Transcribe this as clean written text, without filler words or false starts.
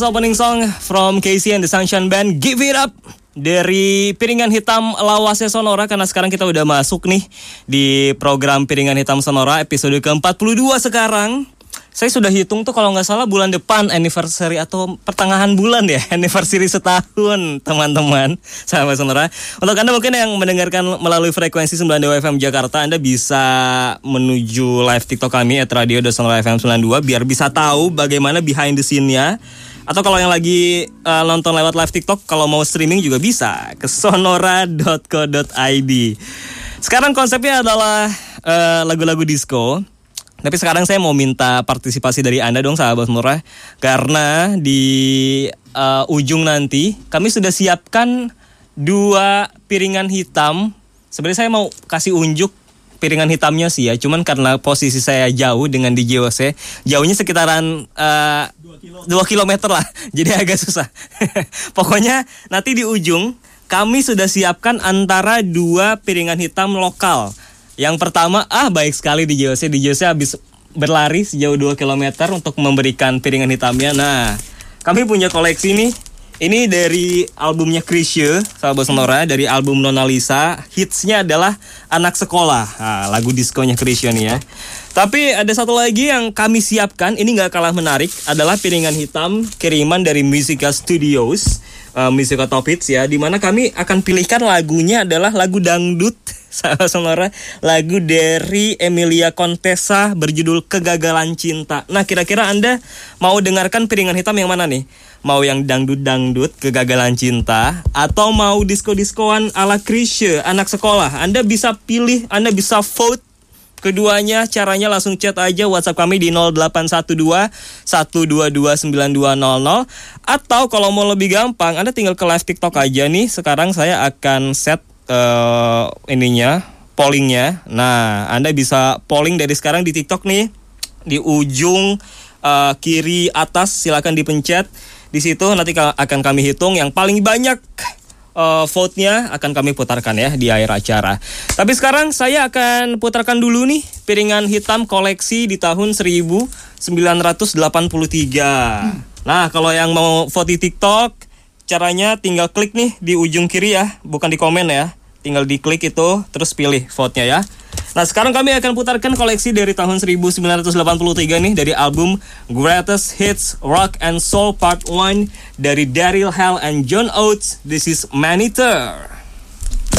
Opening song from Casey and the Sunshine Band, Give It Up, dari Piringan Hitam Lawase Sonora. Karena sekarang kita udah masuk nih di program Piringan Hitam Sonora episode ke-42 sekarang. Saya sudah hitung tuh kalau nggak salah bulan depan anniversary atau pertengahan bulan ya, anniversary setahun teman-teman sahabat Sonora. Untuk Anda mungkin yang mendengarkan melalui frekuensi 92 FM Jakarta, Anda bisa menuju live TikTok kami @radio.sonora_fm92 biar bisa tahu bagaimana behind the scene-nya. Atau kalau yang lagi nonton lewat live TikTok, kalau mau streaming juga bisa ke sonora.co.id. Sekarang konsepnya adalah lagu-lagu disco. Tapi sekarang saya mau minta partisipasi dari Anda dong sahabat Sonora. Karena di ujung nanti kami sudah siapkan 2 piringan hitam. Sebenarnya saya mau kasih unjuk piringan hitamnya sih ya. Cuman karena posisi saya jauh dengan DJ Jose, jauhnya sekitaran 2 kilometer lah. Jadi agak susah. Pokoknya nanti di ujung kami sudah siapkan antara 2 piringan hitam lokal. Yang pertama, baik sekali DJ Jose habis berlari sejauh 2 km untuk memberikan piringan hitamnya. Nah, kami punya koleksi nih. Ini dari albumnya Chrisye, sahabat Sonora, dari album Nona Lisa. Hitsnya adalah Anak Sekolah. Nah, lagu diskonya Chrisye nih ya. Tapi ada satu lagi yang kami siapkan, ini gak kalah menarik, adalah piringan hitam kiriman dari Musica Studios, Musica Top Hits ya, dimana kami akan pilihkan lagunya adalah lagu dangdut, sahabat Sonora, lagu dari Emilia Contessa berjudul Kegagalan Cinta. Nah, kira-kira Anda mau dengarkan piringan hitam yang mana nih? Mau yang dangdut-dangdut, Kegagalan Cinta, atau mau disko-diskoan ala Chrisye, Anak Sekolah? Anda bisa pilih, Anda bisa vote keduanya. Caranya langsung chat aja WhatsApp kami di 0812 122 9200. Atau kalau mau lebih gampang, Anda tinggal ke live TikTok aja nih. Sekarang saya akan set pollingnya. Nah, Anda bisa polling dari sekarang di TikTok nih. Di ujung kiri atas silakan dipencet. Di situ nanti akan kami hitung yang paling banyak vote-nya akan kami putarkan ya di akhir acara. Tapi sekarang saya akan putarkan dulu nih piringan hitam koleksi di tahun 1983. Nah, kalau yang mau vote di TikTok, caranya tinggal klik nih di ujung kiri ya, bukan di komen ya. Tinggal diklik itu, terus pilih vote-nya ya. Nah, sekarang kami akan putarkan koleksi dari tahun 1983 nih, dari album Greatest Hits Rock and Soul Part 1 dari Daryl Hall and John Oates. This is Maneater.